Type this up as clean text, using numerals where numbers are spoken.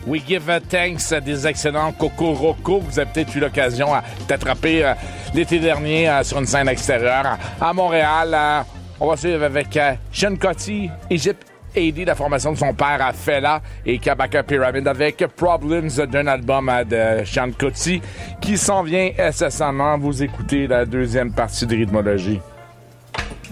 We Give Thanks, des excellents Cocoroco. Vous avez peut-être eu l'occasion d'attraper l'été dernier sur une scène extérieure à Montréal. On va suivre avec Sean Coty, Egypt AD, la formation de son père Fela et Kabaka Pyramid avec Problems d'un album de Sean Coty qui s'en vient incessamment. Vous écoutez la deuxième partie de Rythmologie.